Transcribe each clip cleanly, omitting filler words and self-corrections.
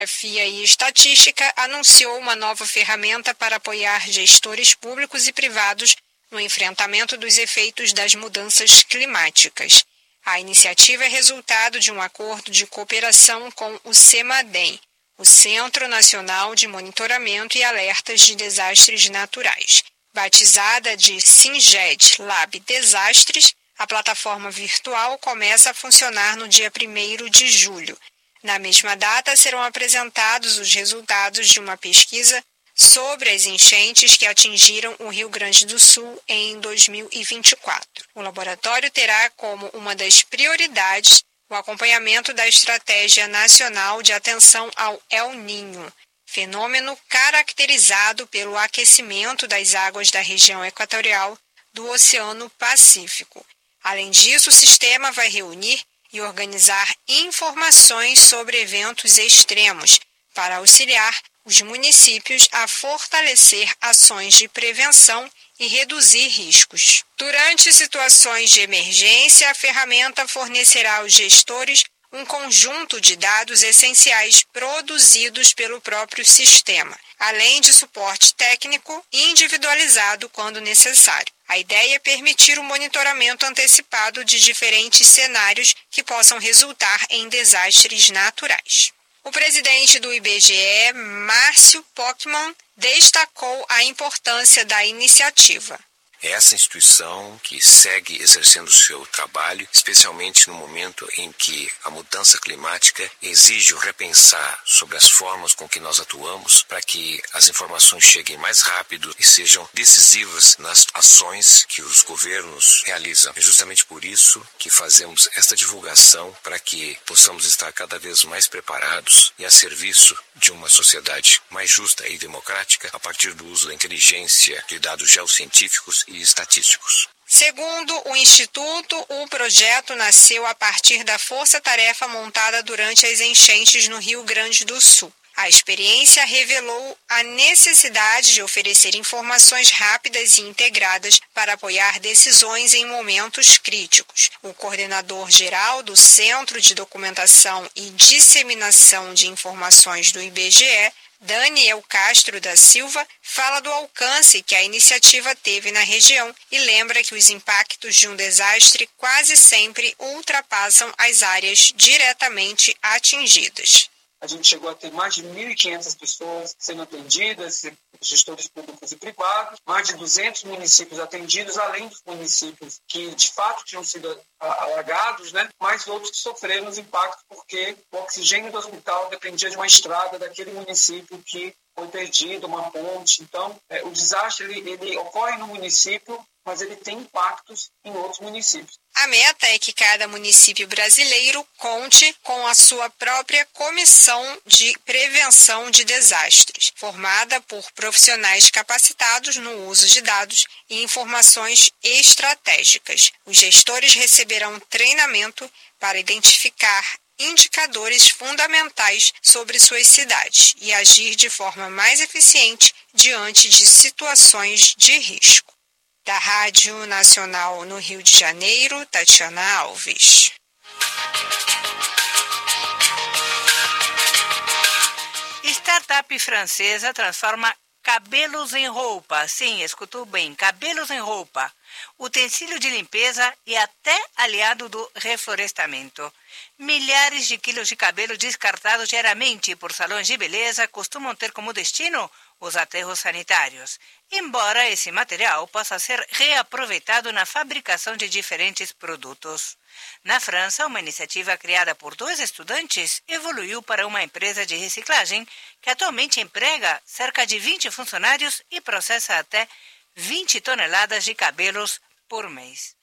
Demografia e Estatística anunciou uma nova ferramenta para apoiar gestores públicos e privados no enfrentamento dos efeitos das mudanças climáticas. A iniciativa é resultado de um acordo de cooperação com o CEMADEM, o Centro Nacional de Monitoramento e Alertas de Desastres Naturais. Batizada de Singed Lab Desastres, a plataforma virtual começa a funcionar no dia 1º de julho. Na mesma data, serão apresentados os resultados de uma pesquisa sobre as enchentes que atingiram o Rio Grande do Sul em 2024. O laboratório terá como uma das prioridades o acompanhamento da Estratégia Nacional de Atenção ao El Niño, fenômeno caracterizado pelo aquecimento das águas da região equatorial do Oceano Pacífico. Além disso, o sistema vai reunir e organizar informações sobre eventos extremos para auxiliar os municípios a fortalecer ações de prevenção e reduzir riscos. Durante situações de emergência, a ferramenta fornecerá aos gestores um conjunto de dados essenciais produzidos pelo próprio sistema, além de suporte técnico individualizado quando necessário. A ideia é permitir o monitoramento antecipado de diferentes cenários que possam resultar em desastres naturais. O presidente do IBGE, Márcio Pockmann, destacou a importância da iniciativa. Essa instituição que segue exercendo o seu trabalho, especialmente no momento em que a mudança climática exige o repensar sobre as formas com que nós atuamos para que as informações cheguem mais rápido e sejam decisivas nas ações que os governos realizam. É justamente por isso que fazemos esta divulgação para que possamos estar cada vez mais preparados e a serviço de uma sociedade mais justa e democrática a partir do uso da inteligência de dados geocientíficos e estatísticos. Segundo o Instituto, o projeto nasceu a partir da força-tarefa montada durante as enchentes no Rio Grande do Sul. A experiência revelou a necessidade de oferecer informações rápidas e integradas para apoiar decisões em momentos críticos. O coordenador-geral do Centro de Documentação e Disseminação de Informações do IBGE, Daniel Castro da Silva, fala do alcance que a iniciativa teve na região e lembra que os impactos de um desastre quase sempre ultrapassam as áreas diretamente atingidas. A gente chegou a ter mais de 1.500 pessoas sendo atendidas, gestores públicos e privados, mais de 200 municípios atendidos, além dos municípios que de fato tinham sido alagados, mas outros que sofreram os impactos porque o oxigênio do hospital dependia de uma estrada daquele município que foi perdido, uma ponte. Então, o desastre ele ocorre no município, mas ele tem impactos em outros municípios. A meta é que cada município brasileiro conte com a sua própria comissão de prevenção de desastres, formada por profissionais capacitados no uso de dados e informações estratégicas. Os gestores receberão treinamento para identificar indicadores fundamentais sobre suas cidades e agir de forma mais eficiente diante de situações de risco. Da Rádio Nacional no Rio de Janeiro, Tatiana Alves. Startup francesa transforma cabelos em roupa. Sim, escutou bem, cabelos em roupa. Utensílio de limpeza e até aliado do reflorestamento. Milhares de quilos de cabelo descartados diariamente por salões de beleza costumam ter como destino os aterros sanitários, embora esse material possa ser reaproveitado na fabricação de diferentes produtos. Na França, uma iniciativa criada por 2 estudantes evoluiu para uma empresa de reciclagem que atualmente emprega cerca de 20 funcionários e processa até 20 toneladas de cabelos por mês.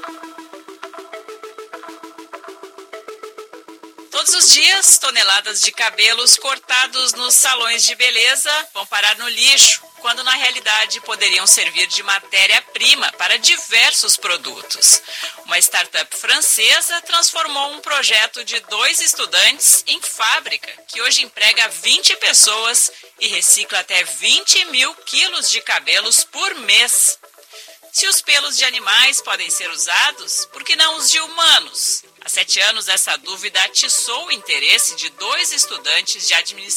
Todos os dias, toneladas de cabelos cortados nos salões de beleza vão parar no lixo, quando na realidade poderiam servir de matéria-prima para diversos produtos. Uma startup francesa transformou um projeto de 2 estudantes em fábrica, que hoje emprega 20 pessoas e recicla até 20 mil quilos de cabelos por mês. Se os pelos de animais podem ser usados, por que não os de humanos? Há 7 anos, essa dúvida atiçou o interesse de 2 estudantes de administração